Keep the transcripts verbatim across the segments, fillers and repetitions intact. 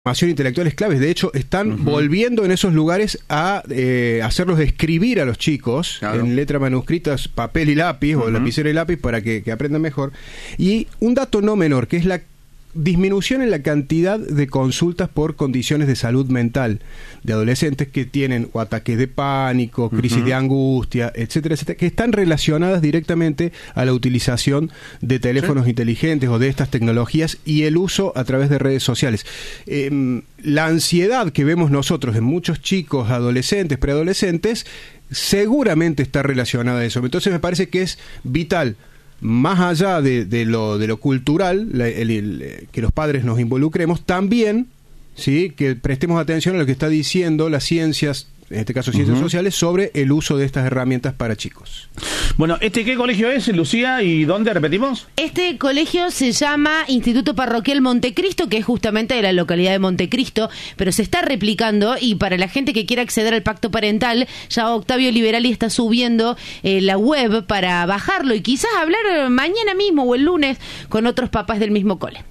formación intelectual es clave. De hecho, están uh-huh. volviendo en esos lugares a eh, hacerlos escribir a los chicos, claro, en letra manuscrita, papel y lápiz, uh-huh. o lapicero y lápiz, para que, que aprendan mejor. Y un dato no menor, que es la disminución en la cantidad de consultas por condiciones de salud mental de adolescentes que tienen o ataques de pánico, crisis uh-huh. de angustia, etcétera, etcétera, que están relacionadas directamente a la utilización de teléfonos sí. inteligentes o de estas tecnologías y el uso a través de redes sociales. Eh, la ansiedad que vemos nosotros en muchos chicos, adolescentes, preadolescentes, seguramente está relacionada a eso. Entonces me parece que es vital, más allá de, de, lo, de lo cultural, la, el, el, que los padres nos involucremos, también, ¿sí?, que prestemos atención a lo que está diciendo las ciencias, en este caso ciencias uh-huh. sociales, sobre el uso de estas herramientas para chicos. Bueno, ¿este qué colegio es, Lucía? ¿Y dónde repetimos? Este colegio se llama Instituto Parroquial Montecristo, que es justamente de la localidad de Montecristo, pero se está replicando, y para la gente que quiera acceder al pacto parental, ya Octavio Liberali está subiendo eh, la web para bajarlo y quizás hablar mañana mismo o el lunes con otros papás del mismo cole.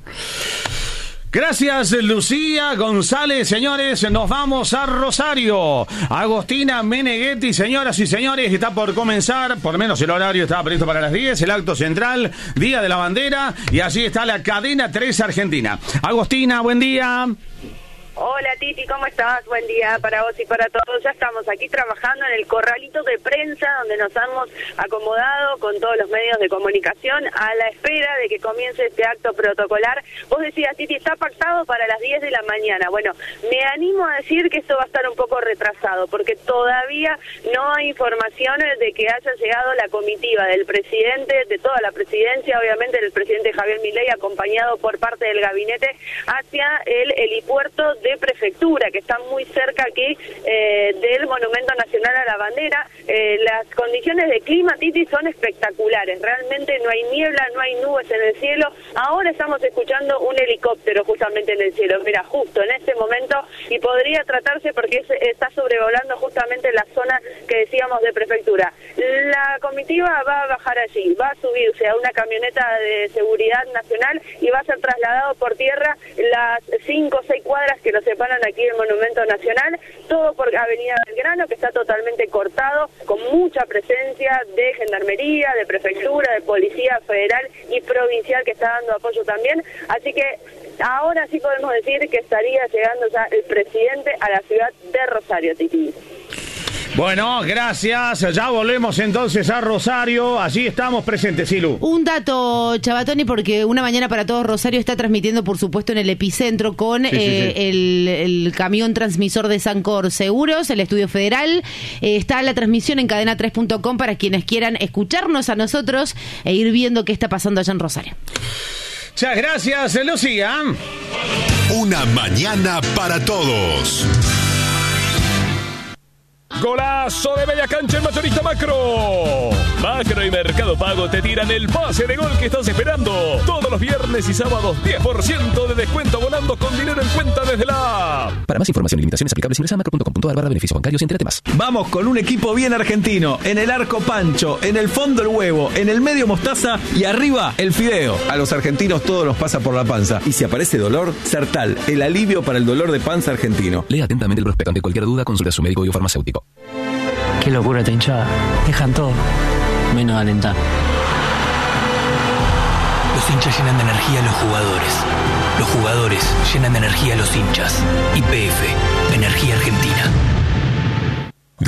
Gracias, Lucía González. Señores, nos vamos a Rosario. Agostina Meneghetti, señoras y señores, está por comenzar, por lo menos el horario estaba previsto para las diez, el acto central, Día de la Bandera, y allí está la cadena tres Argentina. Agostina, buen día. Hola Titi, ¿cómo estás? Buen día para vos y para todos. Ya estamos aquí trabajando en el corralito de prensa donde nos hemos acomodado con todos los medios de comunicación a la espera de que comience este acto protocolar. Vos decías, Titi, está pactado para las diez de la mañana. Bueno, me animo a decir que esto va a estar un poco retrasado porque todavía no hay informaciones de que haya llegado la comitiva del presidente, de toda la presidencia, obviamente del presidente Javier Milei, acompañado por parte del gabinete, hacia el helipuerto de prefectura, que está muy cerca aquí eh, del Monumento Nacional a la Bandera. Eh, las condiciones de clima, Titi, son espectaculares. Realmente no hay niebla, no hay nubes en el cielo. Ahora estamos escuchando un helicóptero justamente en el cielo. Mira, justo en este momento, y podría tratarse porque es, está sobrevolando justamente la zona que decíamos de prefectura. La comitiva va a bajar allí, va a subirse a una camioneta de seguridad nacional y va a ser trasladado por tierra las cinco o seis cuadras que lo separan aquí del Monumento Nacional, todo por Avenida Belgrano, que está totalmente cortado, con mucha presencia de gendarmería, de prefectura, de policía federal y provincial que está dando apoyo también. Así que ahora sí podemos decir que estaría llegando ya el presidente a la ciudad de Rosario, Titi. Bueno, gracias. Ya volvemos entonces a Rosario. Allí estamos presentes, Silu. Un dato, Chavatoni, porque Una Mañana para Todos Rosario está transmitiendo, por supuesto, en el epicentro con sí, eh, sí, sí. El, el camión transmisor de Sancor Seguros, el Estudio Federal. Eh, está la transmisión en cadena tres punto com para quienes quieran escucharnos a nosotros e ir viendo qué está pasando allá en Rosario. Muchas gracias, Lucía. Una Mañana para Todos. Golazo de media cancha en Mayorista Macro. Macro y Mercado Pago te tiran el pase de gol que estás esperando. Todos los viernes y sábados diez por ciento de descuento abonando con dinero en cuenta desde la app. Para más información y limitaciones aplicables ingresa a macro punto com punto ar barra beneficios bancarios y entérate más. Vamos con un equipo bien argentino. En el arco Pancho, en el fondo el huevo, en el medio mostaza y arriba el fideo. A los argentinos todo nos pasa por la panza. Y si aparece dolor, Sertal, el alivio para el dolor de panza argentino. Lea atentamente el prospecto. Ante cualquier duda, consulte a su médico y o farmacéutico. Qué locura esta hinchada. Dejan todo, menos alentar. Los hinchas llenan de energía a los jugadores. Los jugadores llenan de energía a los hinchas. Y P F